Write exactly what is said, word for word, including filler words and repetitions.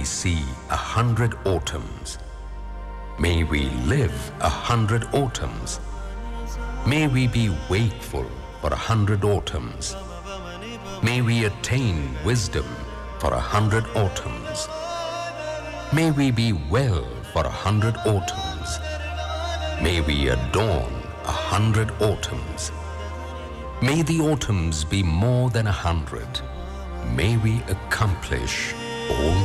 we see a hundred autumns. May we live a hundred autumns. May we be wakeful for a hundred autumns. May we attain wisdom for a hundred autumns. May we be well for a hundred autumns. May we adorn a hundred autumns. May the autumns be more than a hundred. May we accomplish all